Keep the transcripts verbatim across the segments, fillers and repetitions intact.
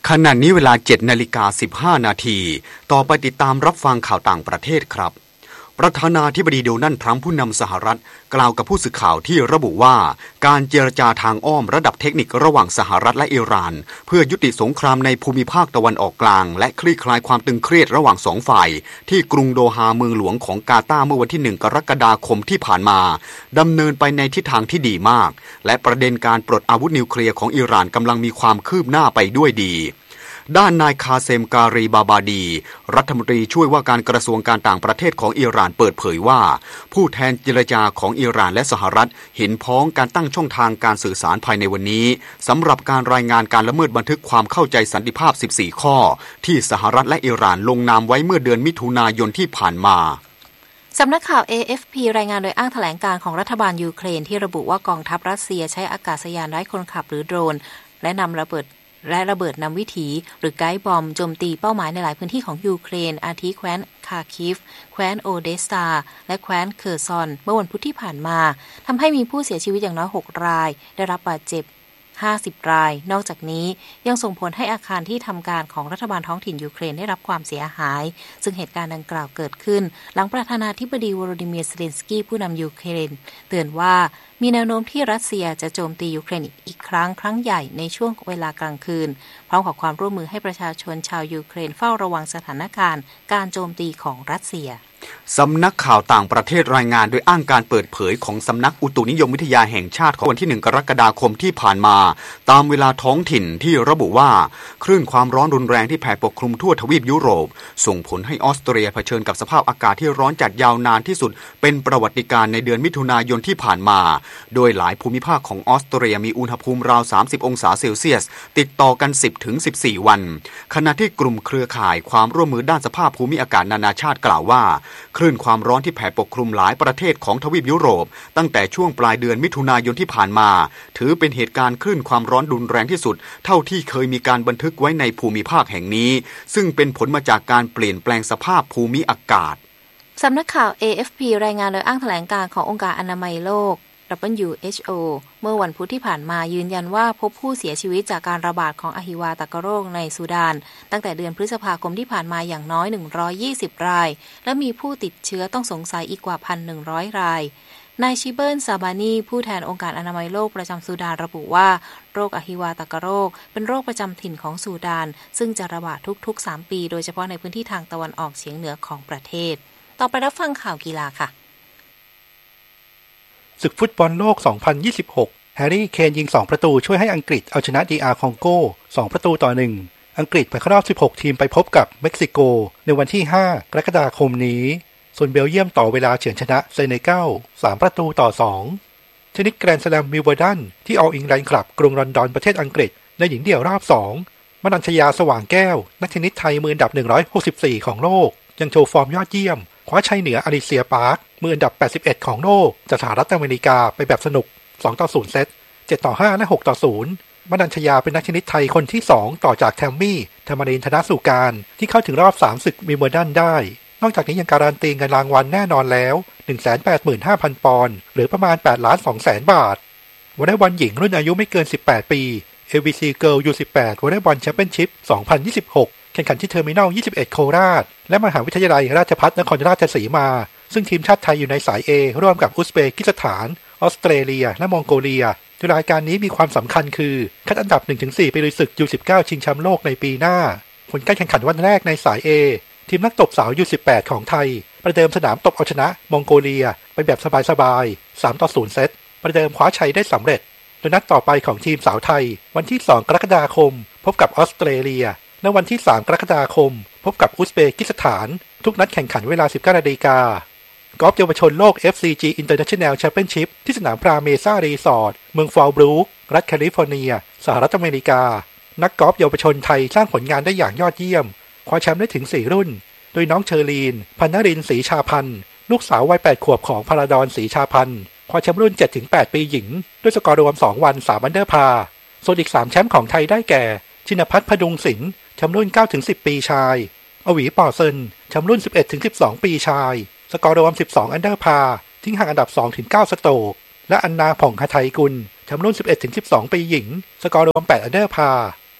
ขณะนี้เวลา เจ็ดนาฬิกาสิบห้านาทีต่อไปติดตามรับฟังข่าวต่างประเทศครับประธานาธิบดีโดนัลด์ทรัมป์ผู้นำสหรัฐกล่าวกับผู้สื่อข่าวที่ระบุว่าการเจรจาทางอ้อมระดับเทคนิคระหว่างสหรัฐและอิหร่านเพื่อยุติสงครามในภูมิภาคตะวันออกกลางและคลี่คลายความตึงเครียดระหว่างสองฝ่ายที่กรุงโดฮาเมืองหลวงของกาตาร์เมื่อวันที่หนึ่งกรกฎาคมที่ผ่านมาดำเนินไปในทิศทางที่ดีมากและประเด็นการปลดอาวุธนิวเคลียร์ของอิหร่านกำลังมีความคืบหน้าไปด้วยดีด้านนายคาเซมการีบาบาดีรัฐมนตรีช่วยว่าการกระทรวงการต่างประเทศของอิหร่านเปิดเผยว่าผู้แทนเจรจาของอิหร่านและสหรัฐเห็นพ้องการตั้งช่องทางการสื่อสารภายในวันนี้สำหรับการรายงานการละเมิดบันทึกความเข้าใจสันติภาพสิบสี่ข้อที่สหรัฐและอิหร่านลงนามไว้เมื่อเดือนมิถุนายนที่ผ่านมาสำนักข่าว เอ เอฟ พี รายงานโดยอ้างแถลงการของรัฐบาลยูเครนที่ระบุว่ากองทัพรัสเซียใช้อากาศยานไร้คนขับหรือโดรนและนำระเบิดและระเบิดนำวิถีหรือไกด์บอมโจมตีเป้าหมายในหลายพื้นที่ของยูเครนอาทิแคว้นคาคิฟแคว้นโอเดสซาและแคว้นเคอร์ซอนเมื่อวันพุธที่ผ่านมาทำให้มีผู้เสียชีวิตอย่างน้อยหกรายได้รับบาดเจ็บห้าสิบรายนอกจากนี้ยังส่งผลให้อาคารที่ทำการของรัฐบาลท้องถิ่นยูเครนได้รับความเสียหายซึ่งเหตุการณ์ดังกล่าวเกิดขึ้นหลังประธานาธิบดีวโลดิเมียร์เซเลนสกี้ผู้นำยูเครนเตือนว่ามีแนวโน้มที่รัสเซียจะโจมตียูเครนอีกครั้งครั้งใหญ่ในช่วงเวลากลางคืนพร้อมขอความร่วมมือให้ประชาชนชาวยูเครนเฝ้าระวังสถานการณ์การโจมตีของรัสเซียสำนักข่าวต่างประเทศรายงานโดยอ้างการเปิดเผยของสำนักอุตุนิยมวิทยาแห่งชาติของวันที่หนึ่งกรกฎาคมที่ผ่านมาตามเวลาท้องถิ่นที่ระบุว่าคลื่นความร้อนรุนแรงที่แผ่ปกคลุมทั่วทวีปยุโรปส่งผลให้ออสเตรียเผชิญกับสภาพอากาศที่ร้อนจัดยาวนานที่สุดเป็นประวัติการณ์ในเดือนมิถุนายนที่ผ่านมาโดยหลายภูมิภาคของออสเตรียมีอุณหภูมิราวสามสิบองศาเซลเซียสติดต่อกัน สิบถึงสิบสี่ วันขณะที่กลุ่มเครือข่ายความร่วมมือด้านสภาพภูมิอากาศนานาชาติกล่าวว่าคลื่นความร้อนที่แผ่ปกคลุมหลายประเทศของทวีปยุโรปตั้งแต่ช่วงปลายเดือนมิถุนายนที่ผ่านมาถือเป็นเหตุการณ์คลื่นความร้อนรุนแรงที่สุดเท่าที่เคยมีการบันทึกไว้ในภูมิภาคแห่งนี้ซึ่งเป็นผลมาจากการเปลี่ยนแปลงสภาพภูมิอากาศสำนักข่าว เอ เอฟ พี รายงานโดยอ้างแถลงการขององค์การอนามัยโลก ดับเบิลยู เอช โอ เมื่อวันพุธที่ผ่านมายืนยันว่าพบผู้เสียชีวิตจากการระบาดของอหิวาตกโรคในซูดานตั้งแต่เดือนพฤษภาคมที่ผ่านมาอย่างน้อยหนึ่งร้อยยี่สิบรายและมีผู้ติดเชื้อต้องสงสัยอีกกว่า หนึ่งพันหนึ่งร้อย รายนายชิเบิลซาบานีผู้แทนองค์การอนามัยโลกประจำซูดานระบุว่าโรคอหิวาตกโรคเป็นโรคประจำถิ่นของซูดานซึ่งจะระบาดทุกๆสามปีโดยเฉพาะในพื้นที่ทางตะวันออกเฉียงเหนือของประเทศต่อไปรับฟังข่าวกีฬาค่ะศึกฟุตบอลโลก สองพันยี่สิบหก แฮร์รี่เคนยิงสองประตูช่วยให้อังกฤษเอาชนะ ดี อาร์ คองโกสองประตูต่อหนึ่งอังกฤษผ่านเข้ารอบสิบหกทีมไปพบกับเม็กซิโกในวันที่ห้ากรกฎาคมนี้ส่วนเบลเยียมต่อเวลาเฉือนชนะเซเนกัลสามประตูต่อสองเทนนิสแกรนด์สแลมวิมเบิลดันที่ออลอิงแลนด์คลับกรุงลอนดอนประเทศอังกฤษในหญิงเดี่ยวรอบสองมนัญชยาสว่างแก้วนักเทนนิสไทยมืออันดับหนึ่งร้อยหกสิบสี่ของโลกยังโชว์ฟอร์มยอดเยี่ยมคว้าชัยเหนืออลิเซียปาร์คมืออันดับแปดสิบเอ็ดของโลกจากสหรัฐอเมริกาไปแบบสนุกสองต่อศูนย์เซตเจ็ดต่อห้าและหกต่อศูนย์มนัญชยาเป็นนักเทนนิสไทยคนที่สองต่อจากแทมมี่ธรรมรินทร์ธนสุการที่เข้าถึงรอบสามศึกวิมเบิลดันได้นอกจากนี้ยังการันตีเงินรางวัลแน่นอนแล้ว หนึ่งแสนแปดหมื่นห้าพัน ปอนด์หรือประมาณแปดล้านสองแสนบาทวอลเลย์บอลหญิงรุ่นอายุไม่เกินสิบแปดปี เอ วี ซี Girl ยู สิบแปด วอลเลย์บอลแชมเปี้ยนชิพ สองพันยี่สิบหกแข่งขันที่เทอร์มินัลยี่สิบเอ็ดโคราชและมหาวิทยาลัยราชภัฏนครราชสีมาซึ่งทีมชาติไทยอยู่ในสาย A ร่วมกับอุซเบกิสถานออสเตรเลียและมองโกเลียโดยรายการนี้มีความสำคัญคือคัดอันดับ หนึ่งถึงสี่ ไปลุยศึก ยู สิบเก้า ชิงแชมป์โลกในปีหน้าผลการแข่งขันวันแรกในสาย A ทีมนักตบสาว ยู สิบแปด ของไทยประเดิมสนามตบเอาชนะมองโกเลียไปแบบสบายๆสามต่อศูนย์เซตประเดิมคว้าชัยได้สำเร็จโดยนัดต่อไปของทีมสาวไทยวันที่สองกรกฎาคมพบกับออสเตรเลียและวันที่สามกรกฎาคมพบกับอุซเบกิสถานทุกนัดแข่งขันเวลา สิบเก้านาฬิกากอล์ฟเยาวชนโลก เอฟ ซี จี International Championship ที่สนามพราเมซ่ารีสอร์ทเมืองฟอลบรูครัฐแคลิฟอร์เนียสหรัฐอเมริกานักกอล์ฟเยาวชนไทยสร้างผลงานได้อย่างยอดเยี่ยมคว้าแชมป์ได้ถึงสี่รุ่นโดยน้องเชอรีนพันนรินทร์ศรีชาพันธ์ลูกสาววัยแปดขวบของพาราดอนศรีชาพันธ์คว้าแชมป์รุ่น เจ็ดถึงแปด ปีหญิงด้วยสกอร์รวมสองวันสามอันเดอร์พาร์ส่วนอีกสามแชมป์ของไทยได้แก่ชินภัทรพดุงศิลป์แชมป์รุ่น เก้าถึงสิบ ปีชายอวีป่อเซินแชมป์รุ่น สิบเอ็ดถึงสิบสอง ปีชายสกอร์รวมสิบสองอันเดอร์พาร์ทิ้งห่างอันดับ สองถึงเก้า สโตรกและอันนาผ่องหทัยกุลแชมป์รุ่น สิบเอ็ดถึงสิบสอง ปีหญิงสกอร์รวมแปดอันเดอร์พาร์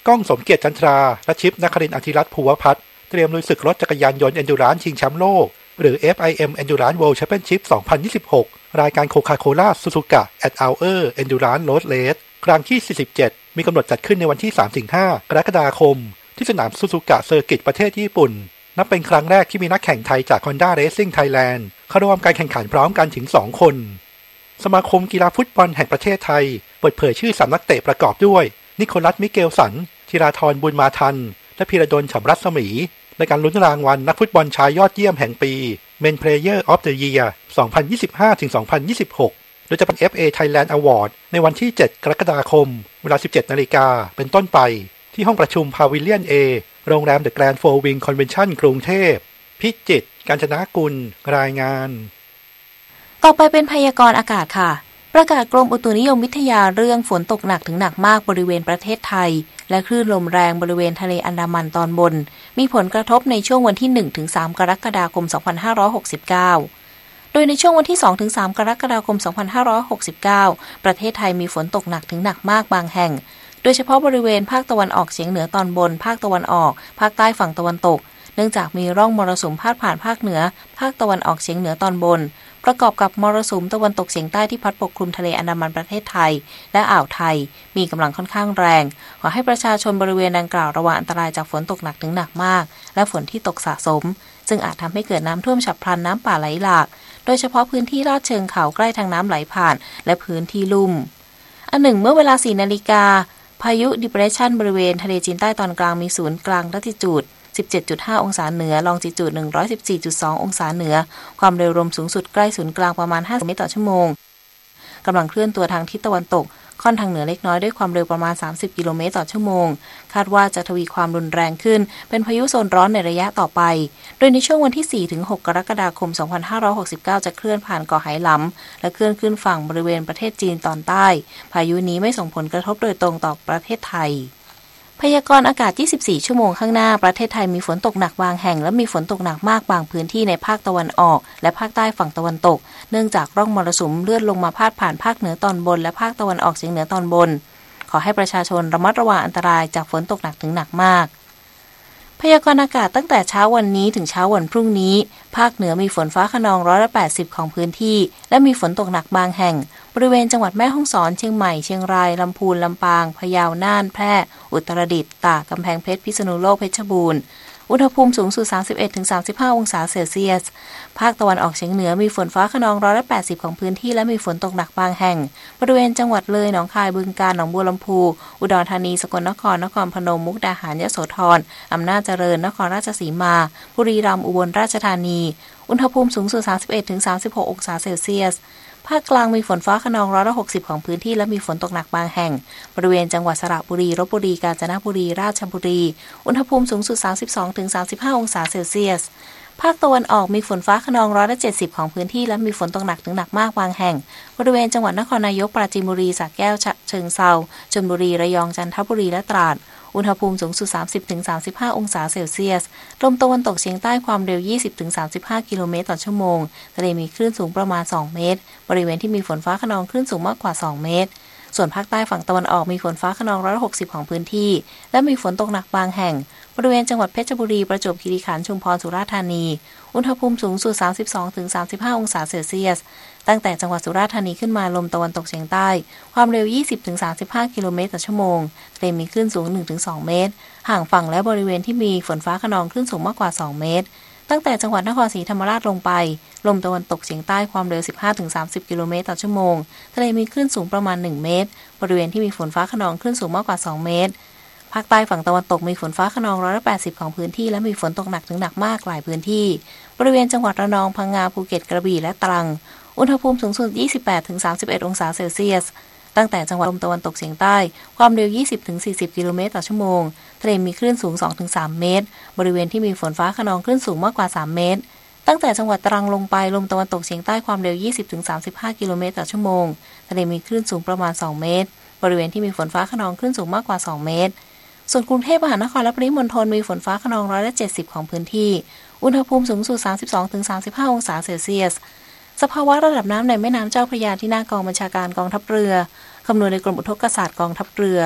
ก้องสมเกียรติจันทราและชิปนครินทร์อธิรัตน์ภูวพัฒน์เตรียมลุยศึกรถจักรยานยนต์ Endurance ชิงแชมป์โลกหรือ เอฟ ไอ เอ็ม Endurance World Championship สองพันยี่สิบหกรายการโคคาโคล่าซูซูกะ at Hour Endurance Road Race ครั้งที่สี่สิบเจ็ดมีกำหนดจัดขึ้นในวันที่ สามถึงห้ากรกฎาคมที่สนามซูซูกะเซอร์กิตประเทศญี่ปุ่นนับเป็นครั้งแรกที่มีนักแข่งไทยจาก Honda Racing Thailand เข้าร่วมการแข่งขันพร้อมกันถึงสองคนสมาคมกีฬาฟุตบอลแห่งประเทศไทยเปิดเผยชื่อสามนักเตะประกอบด้วยนิโคลัสมิเกลสันธีราธรบุญมาทันและพีระดลฉ่ำรัศมีในการลุ้นรางวัลนักฟุตบอลชายยอดเยี่ยมแห่งปี Men Player of the Year สองพันยี่สิบห้าถึงสองพันยี่สิบหก โดยจะเป็น เอฟ เอ Thailand Award ในวันที่เจ็ดกรกฎาคมเวลา สิบเจ็ดนาฬิกาเป็นต้นไปที่ห้องประชุม Pavilion A โรงแรม The Grand Four Wing Convention กรุงเทพพิจิตรกาญจนกุลรายงานต่อไปเป็นพยากรณ์อากาศค่ะประกาศกรมอุตุนิยมวิทยาเรื่องฝนตกหนักถึงหนักมากบริเวณประเทศไทยและคลื่นลมแรงบริเวณทะเลอันดามันตอนบนมีผลกระทบในช่วงวันที่ หนึ่งถึงสาม กรกฎาคม สองพันห้าร้อยหกสิบเก้า โดยในช่วงวันที่ สองถึงสาม กรกฎาคม สองพันห้าร้อยหกสิบเก้า ประเทศไทยมีฝนตกหนักถึงหนักมากบางแห่งโดยเฉพาะบริเวณภาคตะวันออกเฉียงเหนือตอนบนภาคตะวันออกภาคใต้ฝั่งตะวันตกเนื่องจากมีร่องมรสุมพาดผ่านภาคเหนือภาคตะวันออกเฉียงเหนือตอนบนประกอบกับมรสุมตะวันตกเฉียงใต้ที่พัดปกคลุมทะเลอันดามันประเทศไทยและอ่าวไทยมีกำลังค่อนข้างแรงขอให้ประชาชนบริเวณดังกล่าวระวังอันตรายจากฝนตกหนักถึงหนักมากและฝนที่ตกสะสมซึ่งอาจทำให้เกิดน้ำท่วมฉับพลันน้ำป่าไหลหลากโดยเฉพาะพื้นที่ลาดเชิงเขาใกล้ทางน้ำไหลผ่านและพื้นที่ลุ่มอันหนึ่งเมื่อเวลา สี่นาฬิกาพายุ Depression บริเวณทะเลจีนใต้ตอนกลางมีศูนย์กลางลัติจูดสิบเจ็ดจุดห้า องศาเหนือลองจิจูด หนึ่งร้อยสิบสี่จุดสอง องศาเหนือความเร็วลมสูงสุดใกล้ศูนย์กลางประมาณห้าสิบเมตรต่อชั่วโมงกำลังเคลื่อนตัวทางทิศตะวันตกค่อนทางเหนือเล็กน้อยด้วยความเร็วประมาณสามสิบกิโลเมตรต่อชั่วโมงคาดว่าจะทวีความรุนแรงขึ้นเป็นพายุโซนร้อนในระยะต่อไปโดยในช่วงวันที่ สี่ถึงหก กรกฎาคม สองพันห้าร้อยหกสิบเก้า จะเคลื่อนผ่านเกาะไหหลำและเคลื่อนขึ้นฝั่งบริเวณประเทศจีนตอนใต้พายุนี้ไม่ส่งผลกระทบโดยตรงต่อประเทศไทยพยากรณ์อากาศยี่สิบสี่ชั่วโมงข้างหน้าประเทศไทยมีฝนตกหนักบางแห่งและมีฝนตกหนักมากบางพื้นที่ในภาคตะวันออกและภาคใต้ฝั่งตะวันตกเนื่องจากร่องมรสุมเลื่อนลงมาพาดผ่านภาคเหนือตอนบนและภาคตะวันออกเฉียงเหนือตอนบนขอให้ประชาชนระมัดระวังอันตรายจากฝนตกหนักถึงหนักมากพยากรณ์อากาศตั้งแต่เช้าวันนี้ถึงเช้าวันพรุ่งนี้ภาคเหนือมีฝนฟ้าคะนองร้อยละแปดสิบของพื้นที่และมีฝนตกหนักบางแห่งบริเวณจังหวัดแม่ฮ่องสอนเชียงใหม่เชียงรายลำพูนลำปางพะเยาน่านแพร่อุตรดิตถ์ตากกำแพงเพชรพิษณุโลกเพชรบูรณ์อุณหภูมิสูงสุด สามสิบเอ็ดถึงสามสิบห้า องศาเซลเซียสภาคตะวันออกเฉียงเหนือมีฝนฟ้าคะนองร้อยละแปดสิบของพื้นที่และมีฝนตกหนักบางแห่งบริเวณจังหวัดเลยหนองคายบึงกาฬหนองบัวลำพูอุดรธานีสกลนครนครพนมมุกดาหารยโสธรอำนาจเจริญนครราชสีมาบุรีรัมย์อุบลราชธานีอุณหภูมิสูงสุด สามสิบเอ็ดถึงสามสิบหก องศาเซลเซียสภาคกลางมีฝนฟ้าคะนองร้อยละหกสิบของพื้นที่และมีฝนตกหนักบางแห่งบริเวณจังหวัดสระบุรีลพบุรีกาญจนบุรีราชบุรีอุณหภูมิสูงสุด สามสิบสองถึงสามสิบห้า องศาเซลเซียสภาคตะวันออกมีฝนฟ้าคะนองร้อยละเจ็ดสิบของพื้นที่และมีฝนตกหนักถึงหนักมากบางแห่งบริเวณจังหวัดนครนายกปราจีนบุรีสระแก้วฉะเชิงเทราชลบุรีระยองจันทบุรีและตราดอุณหภูมิสูงสุด สามสิบถึงสามสิบห้า องศาเซลเซียสลมตะวันตกเฉียงใต้ความเร็ว ยี่สิบถึงสามสิบห้า กิโลเมตรต่อชั่วโมงทะเลมีคลื่นสูงประมาณสองเมตรบริเวณที่มีฝนฟ้าคะนองคลื่นสูงมากกว่าสองเมตรส่วนภาคใต้ฝั่งตะวันออกมีฝนฟ้าคะนองร้อยละหกสิบของพื้นที่และมีฝนตกหนักบางแห่งบริเวณจังหวัดเพชรบุรีประจวบคีรีขันธ์ชุมพรสุราษฎร์ธานีอุณหภูมิสูงสุด สามสิบสองถึงสามสิบห้า องศาเซลเซียสตั้งแต่จังหวัดสุราษฎร์ธานีขึ้นมาลมตะวันตกเฉียงใต้ความเร็ว ยี่สิบถึงสามสิบห้า กิโลเมตรต่อชั่วโมงทะเลมีคลื่นสูง หนึ่งถึงสอง เมตรห่างฝั่งและบริเวณที่มีฝนฟ้าคะนองคลื่นสูงมากกว่าสองเมตรตั้งแต่จังหวัดนครศรีธรรมราชลงไปลมตะวันตกเฉียงใต้ความเร็ว สิบห้าถึงสามสิบ กิโลเมตรต่อชั่วโมงทะเลมีคลื่นสูงประมาณหนึ่งเมตรบริเวณที่มีฝนฟ้าคะนองคลื่นสูงมากกว่าสองเมตรภาคใต้ฝั่งตะวันตกมีฝนฟ้าคะนองร้อยละแปดสิบของพื้นที่และมีฝนตกหนักถึงหนักมากหลายพื้นที่บริเวณจังหวัดระนองพังงาภูเก็ตกระบี่และตรังอุณหภูมิสูงสุด ยี่สิบแปดถึงสามสิบเอ็ด องศาเซลเซียสตั้งแต่จังหวัดลมตะวันตกเฉียงใต้ความเร็ว ยี่สิบถึงสี่สิบ กิโลเมตรต่อชั่วโมงทะเลมีคลื่นสูง สองถึงสาม เมตรบริเวณที่มีฝนฟ้าคะนองคลื่นสูงมากกว่าสามเมตรตั้งแต่จังหวัดตรังลงไปลมตะวันตกเฉียงใต้ความเร็ว ยี่สิบถึงสามสิบห้า กิโลเมตรต่อชั่วโมงทะเลมีคลื่นสูงประมาณสองเมตรบริเวณที่มีฝนฟ้าคะนองคลื่นสูงมากกว่าสองเมตรส่วนกรุงเทพมหานครและปริมณฑลมีฝนฟ้าคะนองร้อยละเจ็ดสิบของพื้นที่อุณหภูมิสูงสุด สามสิบสองถึงสามสิบห้า องศาเซลเซียสสภาวะระดับน้ำในแม่น้ำเจ้าพระยาที่หน้ากองบัญชาการกองทัพเรือคำนวณโดยกรมอุทกศาสตร์กองทัพเรือ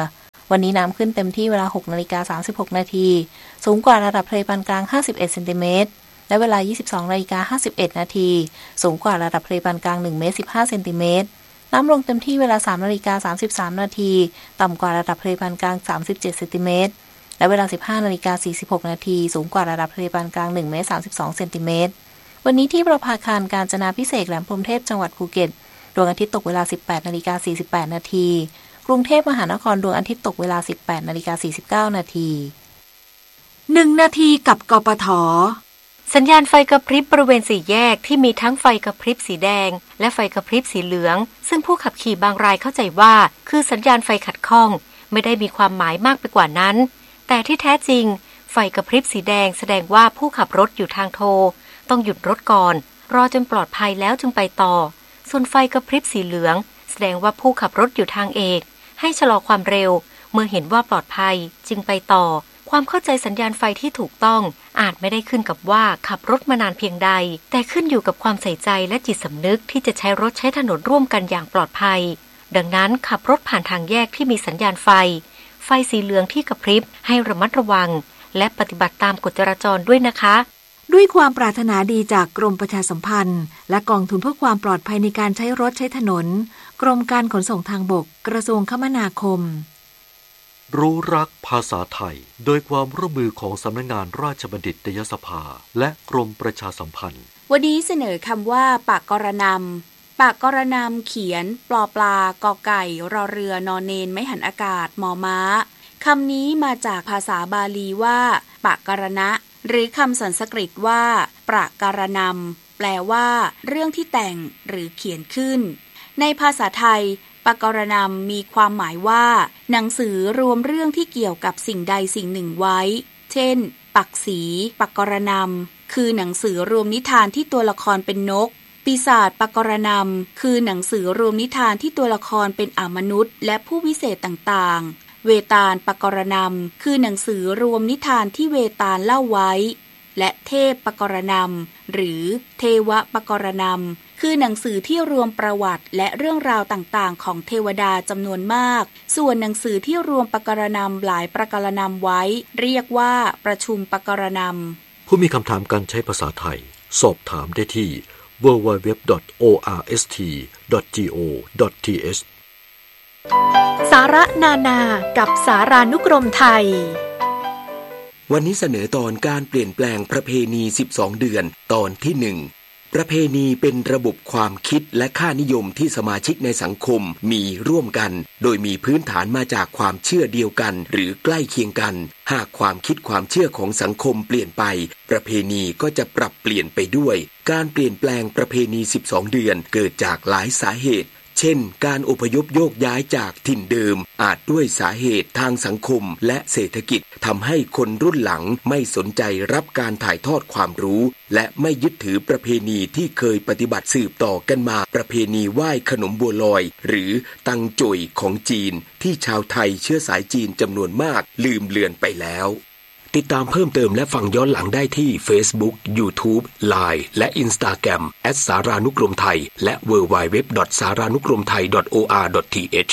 วันนี้น้ำขึ้นเต็มที่เวลา หกนาฬิกาสามสิบหกนาทีสูงกว่าระดับทะเลปานกลางห้าสิบเอ็ดเซนติเมตรและเวลา ยี่สิบสองนาฬิกาห้าสิบเอ็ดนาทีสูงกว่าระดับทะเลปานกลางหนึ่งเมตรสิบห้าเซนติเมตรน้ำลงเต็มที่เวลา สามนาฬิกาสามสิบสามนาทีต่ำกว่าระดับทะเลปานกลางสามสิบเจ็ดเซนติเมตรและเวลา สิบห้านาฬิกาสี่สิบหกนาทีสูงกว่าระดับทะเลปานกลางหนึ่งเมตรสามสิบสองเซนติเมตรวันนี้ที่ประภาคารกาญจนาภิเษกแหลมพรหมเทพจังหวัดภูเก็ตดวงอาทิตย์ตกเวลา สิบแปดนาฬิกาสี่สิบแปดนาทีกรุงเทพมหานครดวงอาทิตย์ตกเวลา สิบแปดนาฬิกาสี่สิบเก้านาทีหนึ่งนาทีกับกปท. สัญญาณไฟกระพริบบริเวณสี่แยกที่มีทั้งไฟกระพริบสีแดงและไฟกระพริบสีเหลืองซึ่งผู้ขับขี่บางรายเข้าใจว่าคือสัญญาณไฟขัดข้องไม่ได้มีความหมายมากไปกว่านั้นแต่ที่แท้จริงไฟกระพริบสีแดงแสดงว่าผู้ขับรถอยู่ทางโทต้องหยุดรถก่อนรอจนปลอดภัยแล้วจึงไปต่อส่วนไฟกระพริบสีเหลืองแสดงว่าผู้ขับรถอยู่ทางเอกให้ชะลอความเร็วเมื่อเห็นว่าปลอดภัยจึงไปต่อความเข้าใจสัญญาณไฟที่ถูกต้องอาจไม่ได้ขึ้นกับว่าขับรถมานานเพียงใดแต่ขึ้นอยู่กับความใส่ใจและจิตสำนึกที่จะใช้รถใช้ถนนร่วมกันอย่างปลอดภัยดังนั้นขับรถผ่านทางแยกที่มีสัญญาณไฟไฟสีเหลืองที่กระพริบให้ระมัดระวังและปฏิบัติตามกฎจราจรด้วยนะคะด้วยความปรารถนาดีจากกรมประชาสัมพันธ์และกองทุนเพื่อความปลอดภัยในการใช้รถใช้ถนนกรมการขนส่งทางบกกระทรวงคมนาคมรู้รักภาษาไทยโดยความร่วมมือของสำนักงานราชบัณฑิตยสภาและกรมประชาสัมพันธ์วันนี้เสนอคำว่าปากกรณำปากกรณำเขียนปลอปลากอไก่รอเรือนอนเนนไม่หันอากาศมอม้าคำนี้มาจากภาษาบาลีว่าปากกรณะหรือคำสันสกฤตว่าปรการณำแปลว่าเรื่องที่แต่งหรือเขียนขึ้นในภาษาไทยปกรณำมีความหมายว่าหนังสือรวมเรื่องที่เกี่ยวกับสิ่งใดสิ่งหนึ่งไว้เช่นปักษีปกรณำคือหนังสือรวมนิทานที่ตัวละครเป็นนกปีศาจปกรณำคือหนังสือรวมนิทานที่ตัวละครเป็นอมนุษย์และผู้วิเศษต่างๆเวตาลปกรณำคือหนังสือรวมนิทานที่เวตาลเล่าไว้และเทพปกรณำหรือเทวปกรณำคือหนังสือที่รวมประวัติและเรื่องราวต่างๆของเทวดาจำนวนมากส่วนหนังสือที่รวมปกรณำหลายปกรณำไว้เรียกว่าประชุมปกรณำผู้มีคำถามการใช้ภาษาไทยสอบถามได้ที่ ดับเบิลยู ดับเบิลยู ดับเบิลยู ดอท โอ อาร์ เอส ที ดอท จี โอ ดอท ที เอชสาระนานากับสารานุกรมไทยวันนี้เสนอตอนการเปลี่ยนแปลงประเพณีสิบสองเดือนตอนที่หนึ่งประเพณีเป็นระบบความคิดและค่านิยมที่สมาชิกในสังคมมีร่วมกันโดยมีพื้นฐานมาจากความเชื่อเดียวกันหรือใกล้เคียงกันหากความคิดความเชื่อของสังคมเปลี่ยนไปประเพณีก็จะปรับเปลี่ยนไปด้วยการเปลี่ยนแปลงประเพณีสิบสองเดือนเกิดจากหลายสาเหตุเช่นการอพยพโยกย้ายจากถิ่นเดิมอาจด้วยสาเหตุทางสังคมและเศรษฐกิจทำให้คนรุ่นหลังไม่สนใจรับการถ่ายทอดความรู้และไม่ยึดถือประเพณีที่เคยปฏิบัติสืบต่อกันมาประเพณีไหว้ขนมบัวลอยหรือตังจ่วยของจีนที่ชาวไทยเชื้อสายจีนจำนวนมากลืมเลือนไปแล้วติดตามเพิ่มเติมและฟังย้อนหลังได้ที่ Facebook, YouTube, ไลน์ และ Instagram แอท สารานุกรมไทยและ ดับเบิลยู ดับเบิลยู ดับเบิลยู ดอท สารานุกรมไทย ดอท โอ อาร์ ดอท ที เอช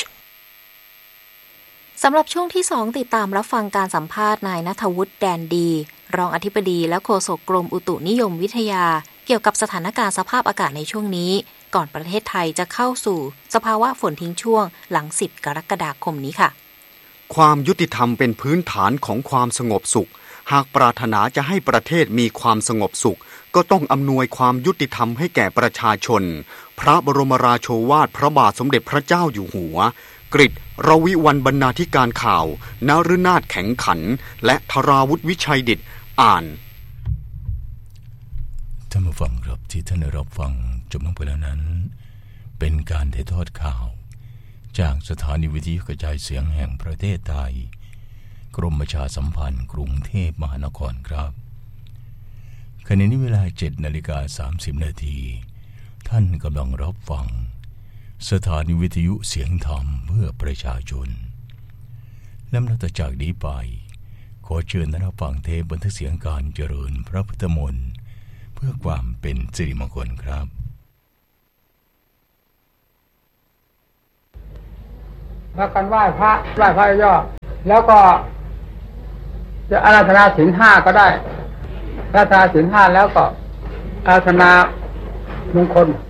สำหรับช่วงที่สองติดตามรับฟังการสัมภาษณ์นายณัฐวุฒิแดนดีรองอธิบดีและโฆษกกรมอุตุนิยมวิทยาเกี่ยวกับสถานการณ์สภาพอากาศในช่วงนี้ก่อนประเทศไทยจะเข้าสู่สภาวะฝนทิ้งช่วงหลังสิบกรกฎาคมนี้ค่ะความยุติธรรมเป็นพื้นฐานของความสงบสุขหากปรารถนาจะให้ประเทศมีความสงบสุขก็ต้องอำนวยความยุติธรรมให้แก่ประชาชนพระบรมราโชวาทพระบาทสมเด็จพระเจ้าอยู่หัวกฤษรวิวรรณบรรณาธิการข่าวนฤนาถแข็งขันและธราวุฒิวิชัยดิษฐ์อ่านท่านผู้ฟังครับที่ท่านได้รับฟังจบลงไปแล้วนั้นเป็นการถ่ายทอดข่าวจากสถานีวิทยุกระจายเสียงแห่งประเทศไทยกรมประชาสัมพันธ์กรุงเทพมหานครครับขณะนี้เวลา เจ็ดนาฬิกาสามสิบนาทีท่านกำลังรับฟังสถานีวิทยุเสียงธรรมเพื่อประชาชนและนับจากนี้ไปขอเชิญท่านรับฟังเทปบันทึกเสียงการเจริญพระพุทธมนต์เพื่อความเป็นสิริมงคลครับพากันไหว้พระไหว้พระย่อแล้วก็จะอาราธนาศีลห้าก็ได้อาราธนาศีลห้าแล้วก็อาราธนามงคล